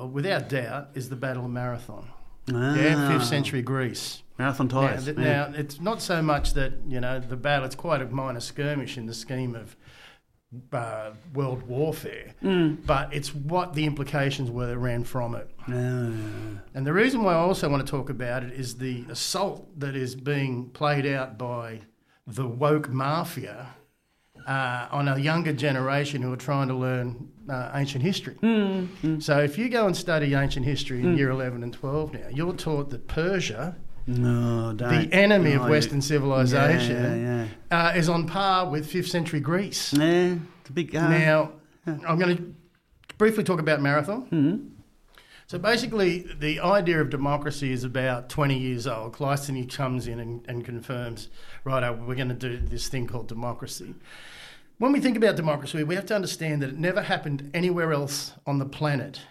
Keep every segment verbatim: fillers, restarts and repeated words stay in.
without doubt, is the Battle of Marathon. Ah. Yeah, fifth century Greece. Marathon Now, ties. th- yeah. now, it's not so much that, you know, the battle, it's quite a minor skirmish in the scheme of uh, world warfare, Mm. but it's what the implications were that ran from it. Ah. And the reason why I also want to talk about it is the assault that is being played out by the woke mafia uh, on a younger generation who are trying to learn uh, ancient history. Mm. Mm. So if you go and study ancient history in year eleven and twelve now, you're taught that Persia, No, don't. the enemy No, of Western you- civilization, Yeah, yeah, uh, is on par with fifth century Greece. yeah. Yeah, it's a big. Uh, Now, I'm going to briefly talk about Marathon. Mhm. So basically, the idea of democracy is about twenty years old. Cleisthenes comes in and, and confirms, right, we're going to do this thing called democracy. When we think about democracy, we have to understand that it never happened anywhere else on the planet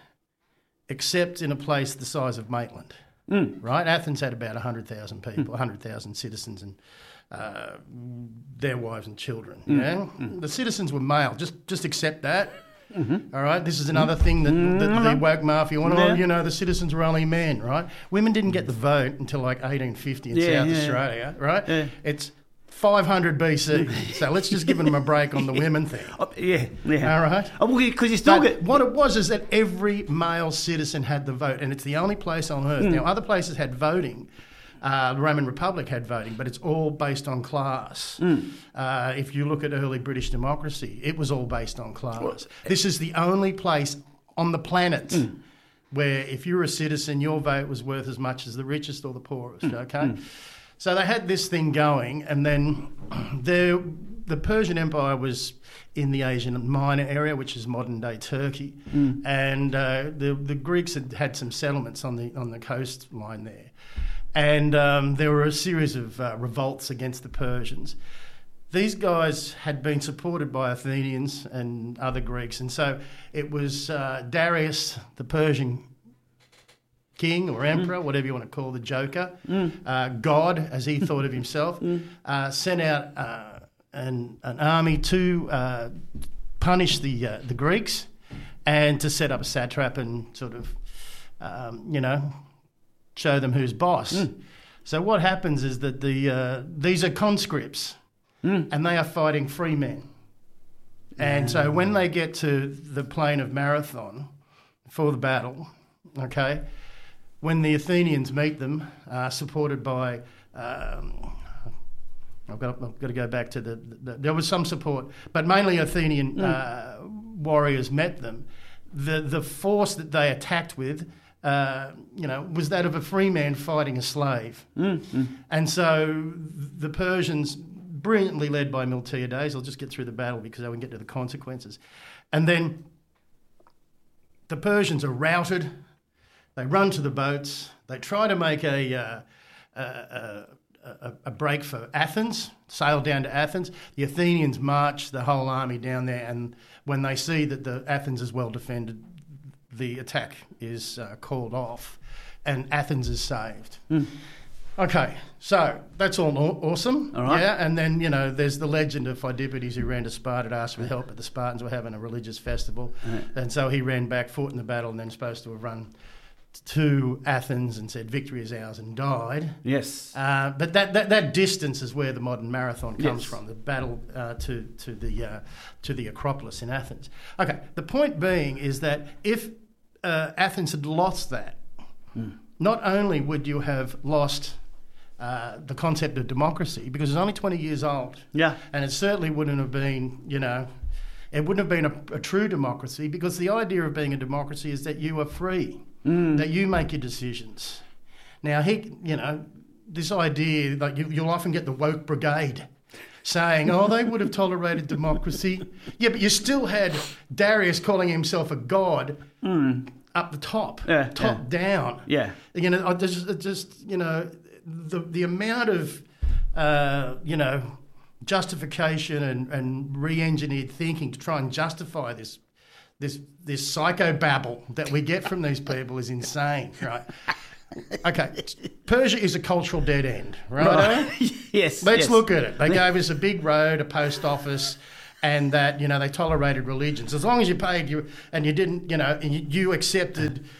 except in a place the size of Maitland, Mm. right? Athens had about one hundred thousand people, one hundred thousand citizens and uh, their wives and children. Yeah? The citizens were male. Just, just accept that. Mm-hmm. All right, this is another thing that, that the woke mafia want. Yeah. Oh, you know, the citizens were only men, right? Women didn't get the vote until like eighteen fifty in Yeah, South yeah. Australia, right? Yeah. It's five hundred B C, so let's just give them a break on the women thing. Oh, yeah, yeah. All right. Oh, because you still But get. what it was is that every male citizen had the vote, and it's the only place on earth. Mm. Now, other places had voting. Uh, the Roman Republic had voting, but it's all based on class. Mm. Uh, if you look at early British democracy, it was all based on class. This is the only place on the planet Mm. where if you were a citizen, your vote was worth as much as the richest or the poorest, Mm. okay? So they had this thing going, and then there, the Persian Empire was in the Asian Minor area, which is modern-day Turkey, Mm. and uh, the the Greeks had had some settlements on the on the coastline there, and um, there were a series of uh, revolts against the Persians. These guys had been supported by Athenians and other Greeks, and so it was uh, Darius, the Persian king or emperor, whatever you want to call the Joker, uh, God, as he thought of himself, uh, sent out uh, an, an army to uh, punish the uh, the Greeks and to set up a satrap and sort of, um, you know, show them who's boss. Mm. So what happens is that the uh, these are conscripts Mm. and they are fighting free men. And so when they get to the plain of Marathon for the battle, okay, when the Athenians meet them, uh, supported by, um, I've, got, I've got to go back to the, the, there was some support, but mainly Athenian Mm. uh, warriors met them. The the force that they attacked with, uh, you know, was that of a free man fighting a slave. Mm. Mm. And so the Persians, brilliantly led by Miltiades, I'll just get through the battle because I can get to the consequences. And then the Persians are routed. They run to the boats. They try to make a, uh, a, a, a, a break for Athens, sail down to Athens. The Athenians march the whole army down there, and when they see that the Athens is well defended, the attack is uh, called off, and Athens is saved. Mm. Okay, so that's all aw- awesome. All right. Yeah, and then, you know, there's the legend of Phidippides who ran to Sparta to ask for help, but the Spartans were having a religious festival. Right. And so he ran back, fought in the battle, and then supposed to have run to Athens and said, victory is ours, and died. Yes. Uh, but that, that, that distance is where the modern marathon comes Yes. from, the battle uh, to, to, the, uh, to the Acropolis in Athens. Okay, the point being is that if uh, Athens had lost that, Mm. not only would you have lost uh, the concept of democracy, because it's only twenty years old, Yeah. and it certainly wouldn't have been, you know, it wouldn't have been a, a true democracy, because the idea of being a democracy is that you are free, Mm. that you make your decisions. Now, he, you know, this idea, like you, you'll often get the woke brigade saying, oh, they would have tolerated democracy. Yeah, but you still had Darius calling himself a god Mm. up the top, Yeah, top yeah. down. Yeah. You know, I just, it just you know, the the amount of, uh, you know, justification and, and re-engineered thinking to try and justify this this this psychobabble that we get from these people is insane, right? Okay, Persia is a cultural dead end, right? Right. yes. Let's yes. look at it. They gave us a big road, a post office, and that, you know, they tolerated religions. As long as you paid you and you didn't, you know, and you, you accepted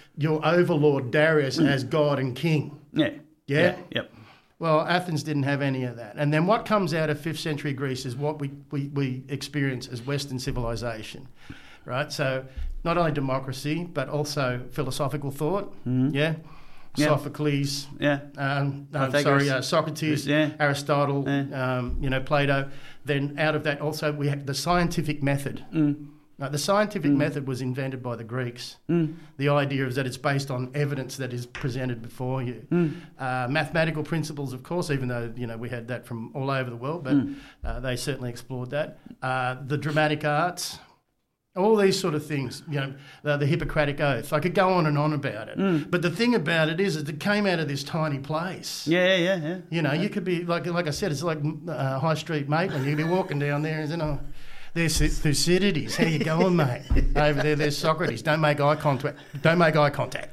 your overlord Darius mm. as god and king. Yeah. Yeah? yeah. Yep. Well, Athens didn't have any of that. And then what comes out of fifth century Greece is what we, we, we experience as Western civilization, right? So not only democracy, but also philosophical thought, mm-hmm. yeah? yeah? Sophocles, yeah. Um, no, sorry, uh, Socrates, yeah. Aristotle, yeah. Um, you know, Plato. Then out of that also we have the scientific method. Mm. Now, the scientific mm. method was invented by the Greeks. Mm. The idea is that it's based on evidence that is presented before you. Mm. Uh, mathematical principles, of course, even though you know we had that from all over the world, but mm. uh, they certainly explored that. Uh, the dramatic arts, all these sort of things. You know, the, the Hippocratic Oath. I could go on and on about it. Mm. But the thing about it is, is it came out of this tiny place. Yeah, yeah, yeah. You know, yeah. you could be like, like I said, it's like uh, High Street Maitland. You'd be walking down there and you know. There's Thucydides. How you going, mate? Over there, there's Socrates. Don't make eye contact. Don't make eye contact.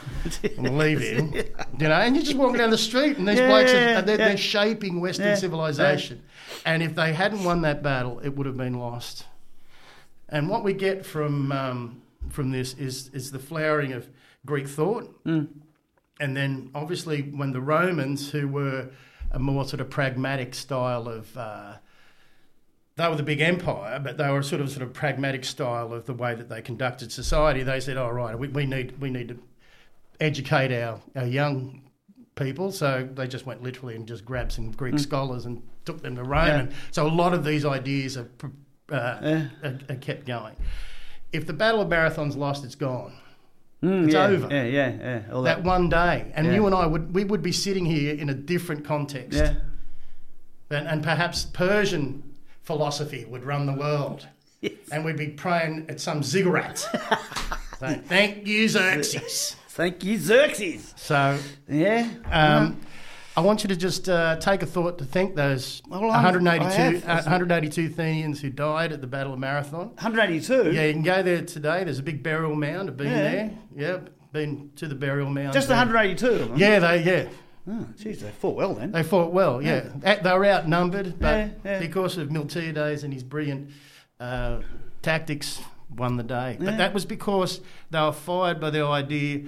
And leave him. You know, and you're just walking down the street, and these yeah, blokes yeah, are they're, yeah. they're shaping Western yeah, civilization. yeah. And if they hadn't won that battle, it would have been lost. And what we get from um, from this is is the flowering of Greek thought, mm. and then obviously when the Romans, who were a more sort of pragmatic style of uh, they were the big empire, but they were sort of sort of pragmatic style of the way that they conducted society. They said, "Oh, right, we, we need we need to educate our, our young people." So they just went literally and just grabbed some Greek mm. scholars and took them to Rome. Yeah. And so a lot of these ideas are, uh, yeah. are, are kept going. If the Battle of Marathon's lost, it's gone. Mm, it's yeah, over. Yeah, yeah, yeah. All that, that one day, and yeah. you and I would we would be sitting here in a different context. Yeah. And, and perhaps Persian philosophy would run the world, yes. and we'd be praying at some ziggurat. So, thank you, Xerxes. Thank you, Xerxes. So, yeah, um, I want you to just uh, take a thought to thank those well, one hundred eighty-two, uh, one hundred eighty-two Athenians who died at the Battle of Marathon. one hundred eighty-two? Yeah, you can go there today. There's a big burial mound. I've been yeah. there. Yeah, been to the burial mound. Just there. one hundred eighty-two of them? Yeah, they yeah. Oh, geez, they fought well then. They fought well, yeah. yeah. They were outnumbered, but yeah, yeah. because of Miltiades and his brilliant uh, tactics, won the day. Yeah. But that was because they were fired by the idea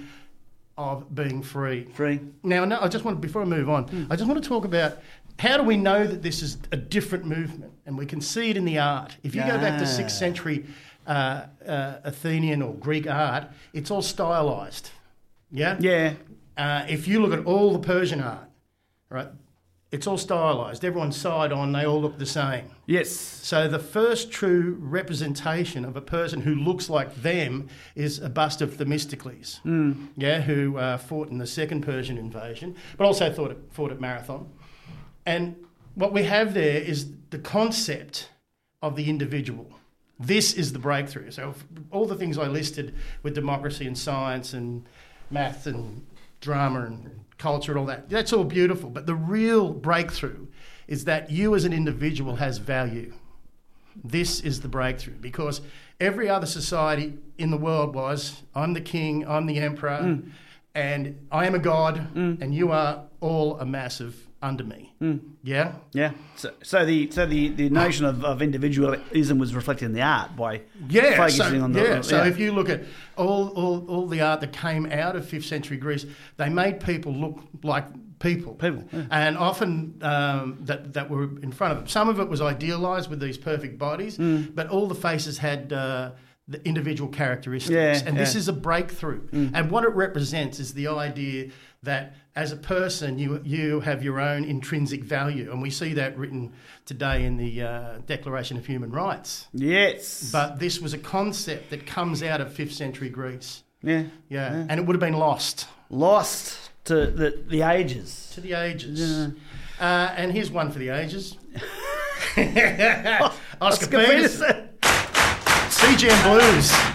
of being free. Free. Now, no, I just want, before I move on, mm. I just want to talk about how do we know that this is a different movement, and we can see it in the art. If you ah. go back to sixth century uh, uh, Athenian or Greek art, it's all stylised. Yeah? Yeah. Uh, if you look at all the Persian art, right, it's all stylised. Everyone's side on, they all look the same. Yes. So the first true representation of a person who looks like them is a bust of Themistocles, mm. yeah, who uh, fought in the second Persian invasion, but also fought at, fought at Marathon. And what we have there is the concept of the individual. This is the breakthrough. So all the things I listed with democracy and science and math and drama and culture and all that, that's all beautiful. But the real breakthrough is that you as an individual has value. This is the breakthrough, because every other society in the world was, I'm the king, I'm the emperor, mm. and I am a god, mm. and you are all a massive under me. Mm. Yeah? Yeah. So, so the so the, the notion of, of individualism was reflected in the art by yeah, focusing so, on the... Yeah, yeah. so if you look at all, all, all the art that came out of fifth century Greece, they made people look like people. People. Yeah. And often um, that, that were in front of them. Some of it was idealised with these perfect bodies, mm. but all the faces had... Uh, the individual characteristics. Yeah, and yeah. this is a breakthrough. Mm. And what it represents is the idea that as a person, you you have your own intrinsic value. And we see that written today in the uh, Declaration of Human Rights. Yes. But this was a concept that comes out of fifth century Greece. Yeah. Yeah. yeah. And it would have been lost. Lost to the, the ages. To the ages. Yeah. Uh, and here's one for the ages. Oscar, Oscar Peterson. Peterson. C G M Blues.